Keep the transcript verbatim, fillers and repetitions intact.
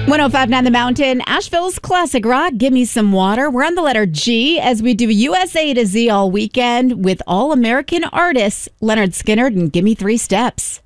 one oh five point nine The Mountain, Asheville's classic rock, Give Me Some Water. We're on the letter G as we do U S A to Z all weekend with all-American artists Leonard Skinner and Gimme Three Steps.